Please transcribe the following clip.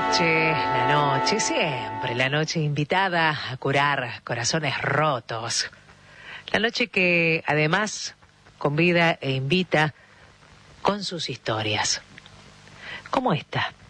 noche, siempre la noche invitada a curar corazones rotos. La noche que además convida e invita con sus historias. Como esta,